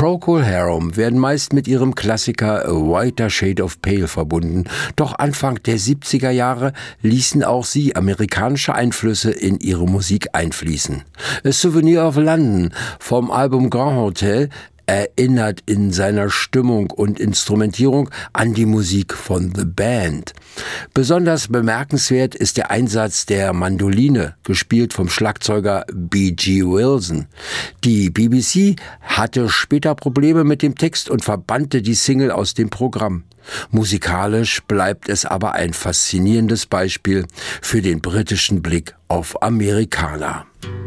Procol Harum werden meist mit ihrem Klassiker A Whiter Shade of Pale verbunden, doch Anfang der 70er Jahre ließen auch sie amerikanische Einflüsse in ihre Musik einfließen. A Souvenir of London vom Album Grand Hotel erinnert in seiner Stimmung und Instrumentierung an die Musik von The Band. Besonders bemerkenswert ist der Einsatz der Mandoline, gespielt vom Schlagzeuger B.G. Wilson. Die BBC hatte später Probleme mit dem Text und verbannte die Single aus dem Programm. Musikalisch bleibt es aber ein faszinierendes Beispiel für den britischen Blick auf Amerikaner.